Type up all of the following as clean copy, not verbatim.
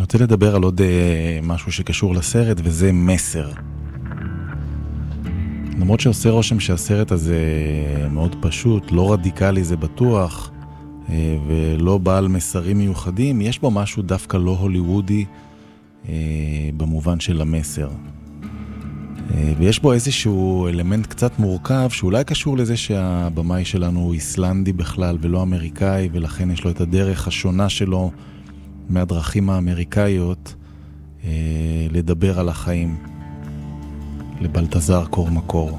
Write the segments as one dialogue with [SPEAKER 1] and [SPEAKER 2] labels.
[SPEAKER 1] רוצה לדבר על עוד משהו שקשור לסרט, וזה מסר. למרות שעושה רושם שהסרט הזה מאוד פשוט, לא רדיקלי זה בטוח, ולא בעל מסרים מיוחדים, יש בו משהו דווקא לא הוליוודי במובן של המסר. ויש בו איזשהו אלמנט קצת מורכב, שאולי קשור לזה שהבמאי שלנו הוא איסלנדי בכלל ולא אמריקאי, ולכן יש לו את הדרך השונה שלו מהדרכים האמריקאיות לדבר על החיים. לבלטזר קורמקור.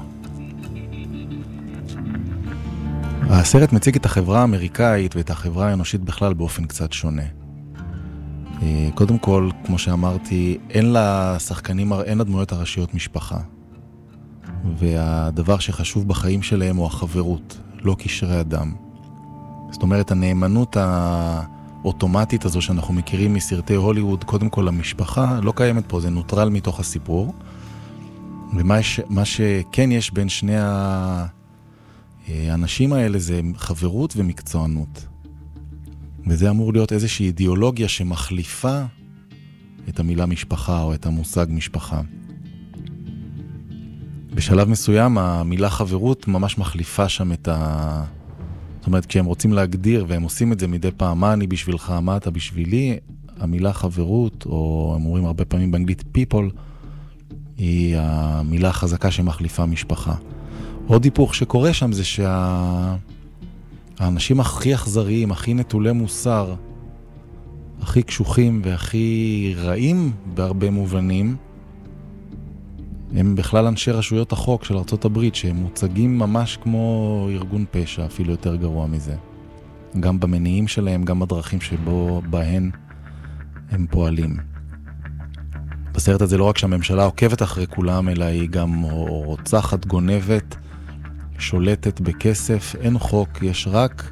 [SPEAKER 1] הסרט מציג את החברה האמריקאית ואת החברה האנושית בכלל באופן קצת שונה. קודם כל, כמו שאמרתי, אין לשחקנים, אין לדמויות הראשיות משפחה. והדבר שחשוב בחיים שלהם הוא החברות, לא קשרי אדם. זאת אומרת, הנאמנות האוטומטית הזו שאנחנו מכירים מסרטי הוליווד, קודם כל המשפחה, לא קיימת פה, זה נוטרל מתוך הסיפור. ומה שכן יש בין שני האנשים האלה זה חברות ומקצוענות. וזה אמור להיות איזושהי אידיאולוגיה שמחליפה את המילה משפחה או את המושג משפחה. בשלב מסוים המילה חברות ממש מחליפה שם את זאת אומרת, כשהם רוצים להגדיר, והם עושים את זה מדי פעם, מה אני בשבילך, מה אתה בשבילי, המילה חברות, או הם אומרים הרבה פעמים באנגלית people, היא המילה החזקה שמחליפה משפחה. עוד היפוך שקורה שם זה האנשים הכי אכזריים, הכי נטולי מוסר, הכי קשוחים והכי רעים בהרבה מובנים, הם בכלל אנשי רשויות החוק של ארצות הברית, שהם מוצגים ממש כמו ארגון פשע, אפילו יותר גרוע מזה. גם במניעים שלהם, גם בדרכים בהן הם פועלים. בסרט הזה לא רק שהממשלה עוקבת אחרי כולם, אלא היא גם רוצחת, גונבת, שולטת בכסף, אין חוק, יש רק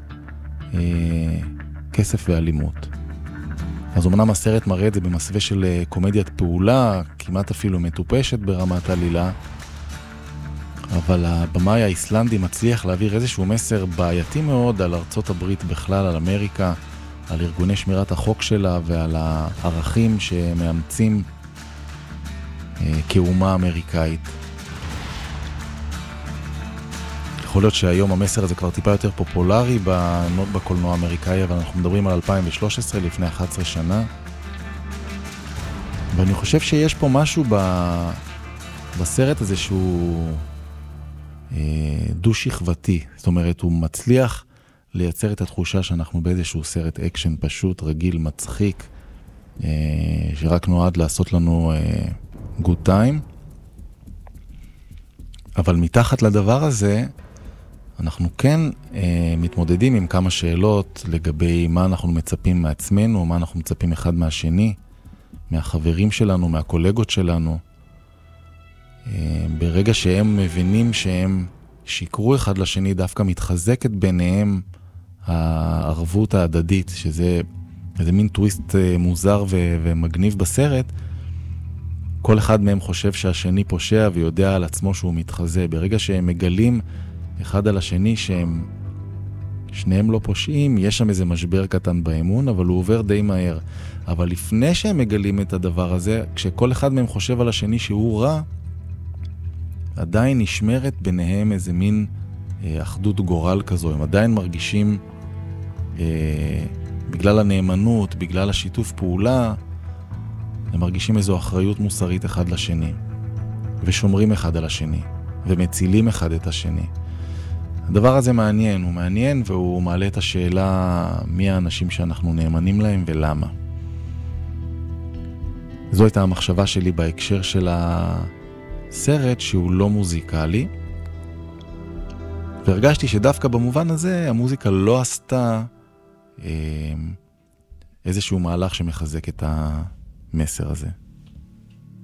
[SPEAKER 1] כסף ואלימות. אז אמנם הסרט מראה את זה במסווה של קומדיית פעולה, כמעט אפילו מטופשת ברמת עלילה, אבל הבמאי האיסלנדי מצליח להעביר איזשהו מסר בעייתי מאוד על ארצות הברית בכלל, על אמריקה, על ארגוני שמירת החוק שלה ועל הערכים שמאמצים כאומה אמריקאית. יכול להיות שהיום המסר הזה כבר טיפה יותר פופולרי בקולנוע האמריקאי, אבל אנחנו מדברים על 2013, לפני 11 שנה. ואני חושב שיש פה משהו בסרט הזה שהוא דו-שכבתי. זאת אומרת, הוא מצליח לייצר את התחושה שאנחנו באיזשהו סרט אקשן פשוט, רגיל, מצחיק, שרק נועד לעשות לנו good time. אבל מתחת לדבר הזה, אנחנו כן מתמודדים עם כמה שאלות לגבי מה אנחנו מצפים מעצמנו, מה אנחנו מצפים אחד מהשני, מהחברים שלנו, מהקולגות שלנו. ברגע שהם מבינים שהם שיקרו אחד לשני, דווקא מתחזקת ביניהם הערבות ההדדית, שזה מין טוויסט מוזר ומגניב בסרט. כל אחד מהם חושב שהשני פושע ויודע על עצמו שהוא מתחזה. ברגע שהם מגלים אחד על השני שניהם לא פושעים, יש שם איזה משבר קטן באמון, אבל הוא עובר די מהר. אבל לפני שהם מגלים את הדבר הזה, כשכל אחד מהם חושב על השני שהוא רע, עדיין נשמרת ביניהם איזה מין אחדות גורל כזו. הם עדיין מרגישים, בגלל הנאמנות, בגלל השיתוף פעולה, הם מרגישים איזו אחריות מוסרית אחד לשני, ושומרים אחד על השני, ומצילים אחד את השני. הדבר הזה מעניין, הוא מעניין, והוא מעלה את השאלה מי האנשים שאנחנו נאמנים להם ולמה. זו הייתה המחשבה שלי בהקשר של הסרט שהוא לא מוזיקלי, והרגשתי שדווקא במובן הזה המוזיקה לא עשתה איזשהו מהלך שמחזק את המסר הזה.